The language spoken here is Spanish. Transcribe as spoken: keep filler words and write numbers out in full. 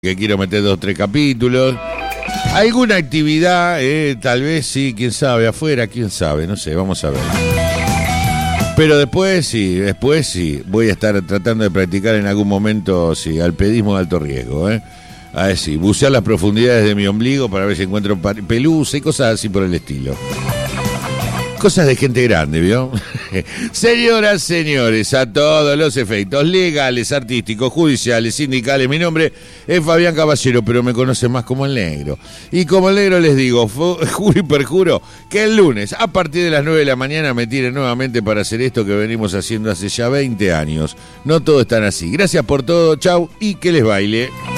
que quiero meter dos o tres capítulos. Alguna actividad, eh, tal vez sí, quién sabe, afuera, quién sabe, no sé, vamos a ver. Pero después sí, después sí, voy a estar tratando de practicar en algún momento, sí, alpedismo de alto riesgo, ¿eh? A ver, sí, bucear las profundidades de mi ombligo para ver si encuentro pelusa y cosas así por el estilo. Cosas de gente grande, ¿vio? Señoras, señores, a todos los efectos legales, artísticos, judiciales, sindicales, mi nombre es Fabián Caballero, pero me conocen más como el Negro. Y como el Negro les digo, juro y perjuro, que el lunes, a partir de las nueve de la mañana, me tiren nuevamente para hacer esto que venimos haciendo hace ya veinte años. No todo es tan así. Gracias por todo, chau, y que les baile.